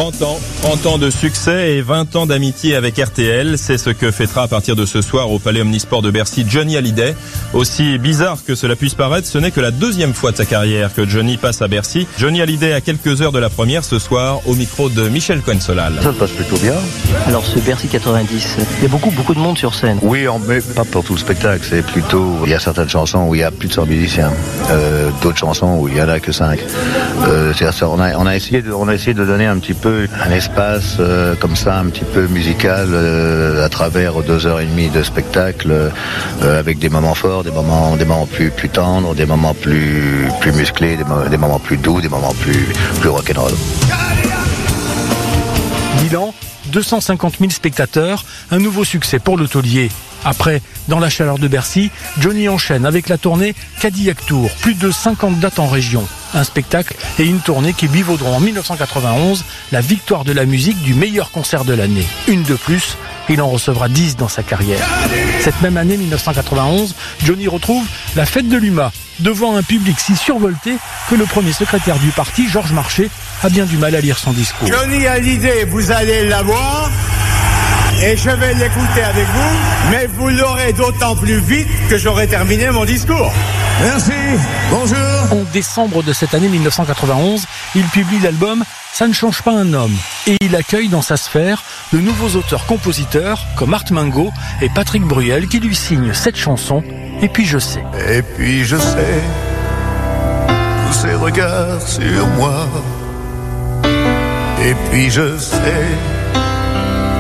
30 ans de succès et 20 ans d'amitié avec RTL. C'est ce que fêtera à partir de ce soir au Palais Omnisport de Bercy Johnny Hallyday. Aussi bizarre que cela puisse paraître, ce n'est que la deuxième fois de sa carrière que Johnny passe à Bercy. Johnny Hallyday à quelques heures de la première ce soir au micro de Michel Cohen-Solal. Ça se passe plutôt bien. Alors ce Bercy 90, il y a beaucoup de monde sur scène. Oui, mais pas pour tout le spectacle. C'est plutôt, il y a certaines chansons où il y a plus de 100 musiciens. D'autres chansons où il y en a que 5. On a essayé de donner un petit peu un espace comme ça, un petit peu musical à travers 2h30 de spectacle avec des moments forts, des moments plus tendres, des moments plus musclés, des moments plus doux, des moments plus rock'n'roll. Bilan, 250 000 spectateurs, un nouveau succès pour le taulier. Après, dans la chaleur de Bercy, Johnny enchaîne avec la tournée Cadillac Tour, plus de 50 dates en région. Un spectacle et une tournée qui lui vaudront en 1991 la victoire de la musique du meilleur concert de l'année. Une de plus, il en recevra 10 dans sa carrière. Cette même année 1991, Johnny retrouve la fête de l'UMA, devant un public si survolté que le premier secrétaire du parti, Georges Marchais, a bien du mal à lire son discours. Johnny Hallyday, vous allez l'avoir et je vais l'écouter avec vous, mais vous l'aurez d'autant plus vite que j'aurai terminé mon discours. Merci, bonjour. En décembre de cette année 1991, il publie l'album « Ça ne change pas un homme » et il accueille dans sa sphère de nouveaux auteurs-compositeurs comme Art Mengo et Patrick Bruel qui lui signent cette chanson « Et puis je sais ». Et puis je sais, tous ces regards sur moi. Et puis je sais,